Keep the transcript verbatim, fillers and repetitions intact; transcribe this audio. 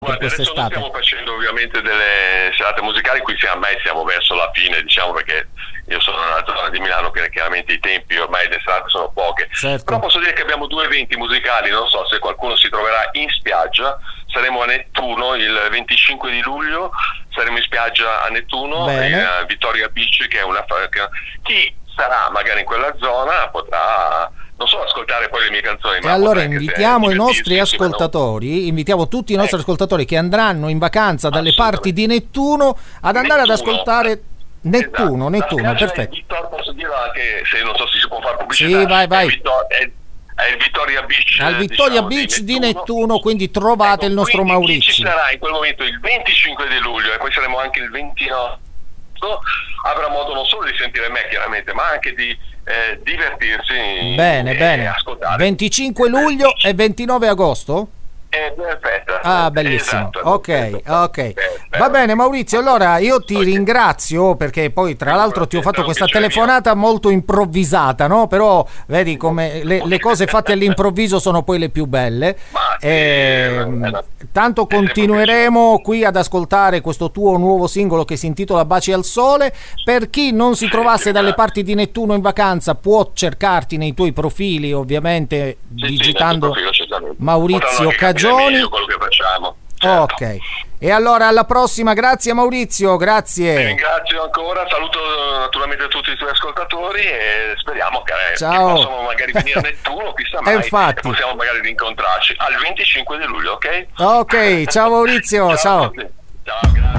per Guarda, adesso non quest'estate? stiamo facendo ovviamente delle serate musicali, qui siamo, ormai siamo verso la fine, diciamo, perché io sono nella zona di Milano, che chiaramente i tempi ormai le serate sono poche. Certo. Però posso dire che abbiamo due eventi musicali, non so se qualcuno si troverà in spiaggia. Saremo a Nettuno il venticinque di luglio, saremo in spiaggia a Nettuno, Bene. in uh, Vittoria Beach, che è una fa- che- chi sarà magari in quella zona potrà, non so, ascoltare poi le mie canzoni. E ma allora potrà anche invitiamo se- i nostri divertirsi, ma non- ascoltatori, invitiamo tutti i nostri Eh. ascoltatori che andranno in vacanza dalle Assolutamente. parti di Nettuno ad andare ad Nettuno. ascoltare Nettuno, Esatto. Nettuno, La spiaggia perfetto. è Vittor- posso dire anche se non so se si può fare pubblicità. Sì, vai, vai. È, Vittor- è, è il Vittoria Beach. Al Vittoria diciamo, Beach di Nettuno, quindi trovate Ecco, il nostro quindi chi Maurizio. ci sarà in quel momento il venticinque di luglio e poi saremo anche il ventinove, avrà modo non solo di sentire me chiaramente, ma anche di eh, divertirsi Bene, e bene. ascoltare. venticinque luglio e ventinove agosto? È perfetta. Ah, bellissimo. Esatto, Ok, perfetto. ok. Perfetto. Va bene, Maurizio. Allora io ti Ok. ringrazio perché poi, tra l'altro, ti ho fatto È un questa piacere telefonata molto improvvisata, no? Però vedi come le, le cose fatte all'improvviso sono poi le più belle. Ma sì, Ehm, è una- tanto è sempre continueremo qui ad ascoltare questo tuo nuovo singolo che si intitola Baci al Sole. Per chi non si trovasse dalle parti di Nettuno in vacanza, può cercarti nei tuoi profili, ovviamente, Sì, sì, digitando nel profilo certamente. Maurizio Potranno anche capire Cagioni. meglio quello che facciamo. Certo. Ok, e allora alla prossima, grazie Maurizio, Ti grazie. ringrazio ancora, saluto naturalmente tutti i tuoi ascoltatori e speriamo che, che Ciao. possano magari venire a Nettuno, chissà mai, E infatti. e possiamo magari rincontrarci al venticinque di luglio, ok? Ok, ciao Maurizio, ciao. a tutti. Ciao, grazie.